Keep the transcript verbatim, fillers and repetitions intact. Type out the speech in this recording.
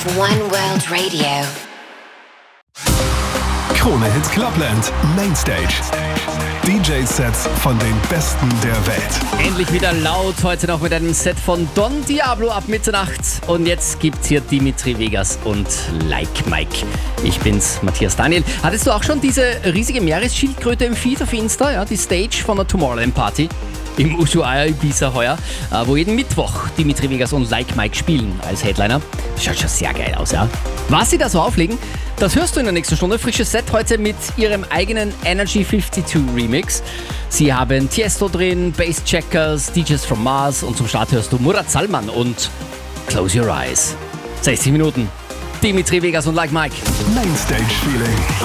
One World Radio. Krone Hit Clubland Mainstage. D J-Sets von den Besten der Welt. Endlich wieder laut, heute noch mit einem Set von Don Diablo ab Mitternacht. Und jetzt gibt's hier Dimitri Vegas und Like Mike. Ich bin's, Matthias Daniel. Hattest du auch schon diese riesige Meeresschildkröte im Feed auf Insta? Ja, die Stage von der Tomorrowland Party im Ushuaia Ibiza heuer, wo jeden Mittwoch Dimitri Vegas und Like Mike spielen als Headliner. Schaut schon sehr geil aus, ja. Was sie da so auflegen, das hörst du in der nächsten Stunde. Frisches Set heute mit ihrem eigenen Energy zweiundfünfzig Remix. Sie haben Tiesto drin, Bass Checkers, D Js from Mars und zum Start hörst du Murat Salman und Close Your Eyes. sechzig Minuten. Dimitri Vegas und Like Mike. Mainstage Feeling.